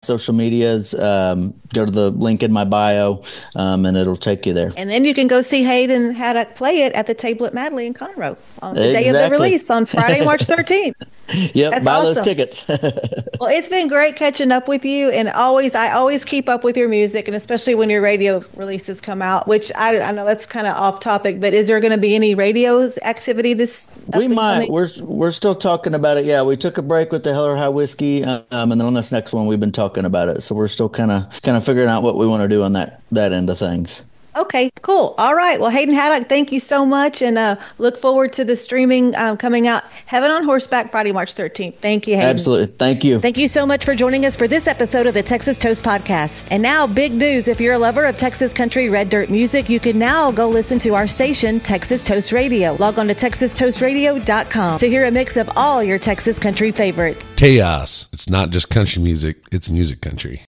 social medias. Go to the link in my bio, and it'll take you there. And then you can go see Hayden Haddock play it at the table at Madley in Conroe on the day of the Exactly. release on Friday, March 13th. Yep, That's buy awesome. those tickets. Well, it's been great catching up with you, and I always keep up with your music, and especially when your radio releases come out, which I know that's kind of off topic, but is there going to be any radio's activity this? We might. We're still talking about it. Yeah, we took a break with the Hell or High Whiskey, and then on this next one, we've been talking about it. So we're still kind of figuring out what we want to do on that end of things. Okay, cool. All right. Well, Hayden Haddock, thank you so much, and look forward to the streaming coming out, Heaven on Horseback, Friday, March 13th. Thank you, Hayden. Absolutely. Thank you. Thank you so much for joining us for this episode of the Texas Toast Podcast. And now, big news. If you're a lover of Texas country red dirt music, you can now go listen to our station, Texas Toast Radio. Log on to texastoastradio.com to hear a mix of all your Texas country favorites. Chaos. It's not just country music, it's music country.